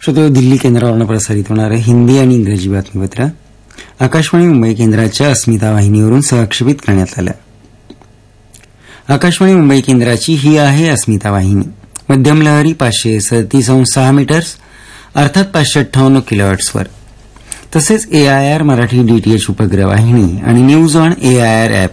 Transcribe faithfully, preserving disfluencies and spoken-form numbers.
श्रोते, दिल्ली केंद्रावरून प्रसारित होणारं हिंदी आणि इंग्रजी बातमीपत्र आकाशवाणी मुंबई केंद्राच्या अस्मिता वाहिनीवरून सहक्षेपित करण्यात आलं. आकाशवाणी मुंबई केंद्राची ही आहे अस्मिता वाहिनी. मध्यम लहरी पाचशे सदतीस अंश सहा मीटर्स अर्थात पाचशे अठ्ठावन्न किलोहर्ट्सवर, तसेच एआयआर मराठी डीटीएच उपग्रह वाहिनी आणि न्यूज ऑन एआयआर ॲप